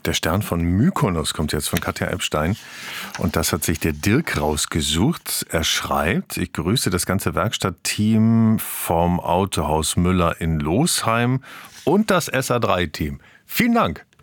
Der Stern von Mykonos kommt jetzt von Katja Epstein. Und das hat sich der Dirk rausgesucht. Er schreibt: Ich grüße das ganze Werkstattteam vom Autohaus Müller in Losheim und das SA3-Team. Vielen Dank.